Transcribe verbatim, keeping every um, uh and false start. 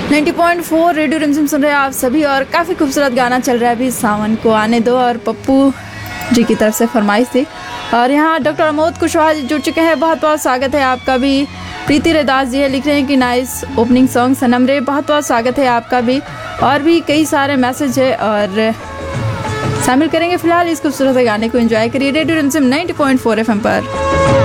नब्बे पॉइंट चार रेडियो रिमझिम सुन रहे हैं आप सभी और काफ़ी खूबसूरत गाना चल रहा है अभी सावन को आने दो और पप्पू जी की तरफ से फरमाइश थी। और यहाँ डॉक्टर अमोद कुशवाहा जी जुड़ चुके हैं, बहुत बहुत स्वागत है आपका भी। प्रीति रैदास जी है, लिख रहे हैं कि नाइस ओपनिंग सॉन्ग सनम रे, बहुत बहुत स्वागत है आपका भी। और भी कई सारे मैसेज है और शामिल करेंगे। फिलहाल इस खूबसूरत गाने को एंजॉय करिए रेडियो रिमझिम नब्बे पॉइंट चार एफएम पर।